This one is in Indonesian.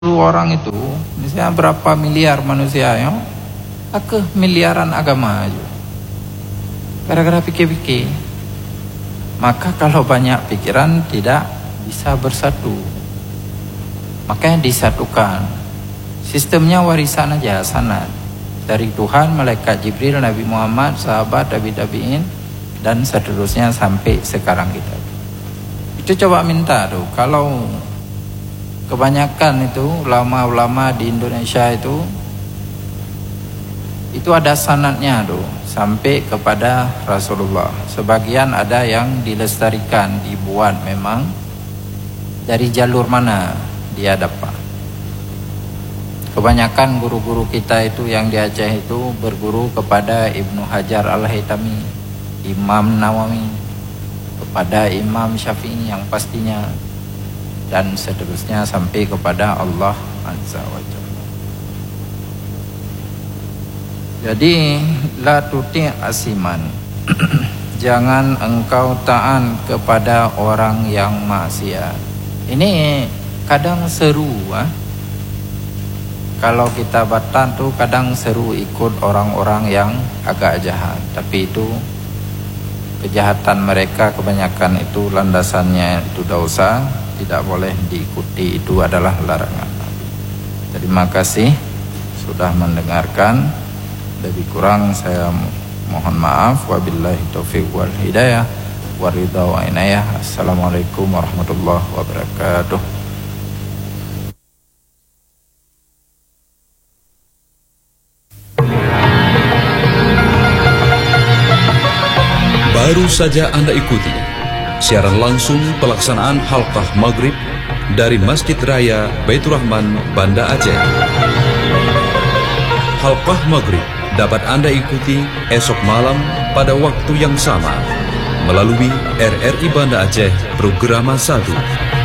orang itu, misalnya berapa miliar manusia ya, miliaran agama aja. Gara-gara pikir-pikir, maka kalau banyak pikiran tidak bisa bersatu. Makanya disatukan. Sistemnya warisan aja, sanad dari Tuhan, malaikat Jibril, Nabi Muhammad, sahabat, tabi'in, dan seterusnya sampai sekarang kita. Itu coba minta tuh, kalau kebanyakan itu ulama-ulama di Indonesia itu ada sanadnya tuh sampai kepada Rasulullah. Sebagian ada yang dilestarikan, dibuat memang dari jalur mana dia dapat. Kebanyakan guru-guru kita itu yang di Aceh itu berguru kepada Ibnu Hajar Al-Haytami, Imam Nawawi, kepada Imam Syafi'i yang pastinya, dan seterusnya sampai kepada Allah Azza wa Jalla. Jadi la tuti asiman. Jangan engkau taat kepada orang yang maksiat. Ini kadang seru, kalau kita Batak tuh kadang seru ikut orang-orang yang agak jahat, tapi itu kejahatan mereka kebanyakan itu landasannya itu dosa, tidak boleh diikuti, itu adalah larangan. Terima kasih sudah mendengarkan. Lebih kurang saya mohon maaf. Wabillahi taufiq wal hidayah waridha wa inayah. Assalamualaikum warahmatullahi wabarakatuh. Baru saja Anda ikuti siaran langsung pelaksanaan halqah maghrib dari Masjid Raya Baitur Rahman, Banda Aceh. Halqah maghrib dapat Anda ikuti esok malam pada waktu yang sama melalui RRI Banda Aceh Programa 1.